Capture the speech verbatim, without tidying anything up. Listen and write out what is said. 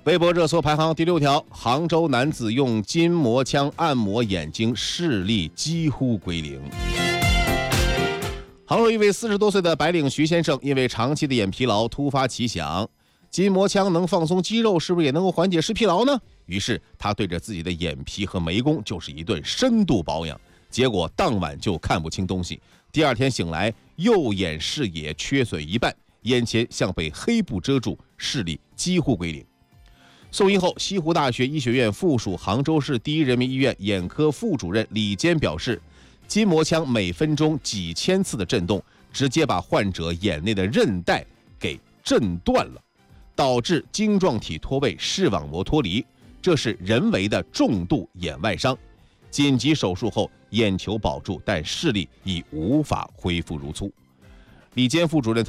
微博热搜排行第六条，杭州男子用筋膜枪按摩眼睛，视力几乎归零。杭州一位四十多岁的白领徐先生，因为长期的眼疲劳，突发奇想，筋膜枪能放松肌肉，是不是也能够缓解视疲劳呢？于是他对着自己的眼皮和眉弓就是一顿深度保养，结果当晚就看不清东西，第二天醒来，右眼视野缺损一半，眼前像被黑布遮住，视力几乎归零。送医后，西湖大学医学院附属杭州市第一人民医院眼科副主任李坚表示，筋膜枪每分钟几千次的震动，直接把患者眼内的韧带给震断了，导致晶状体脱位，视网膜脱离，这是人为的重度眼外伤。紧急手术后，眼球保住，但视力已无法恢复如初。李坚副主任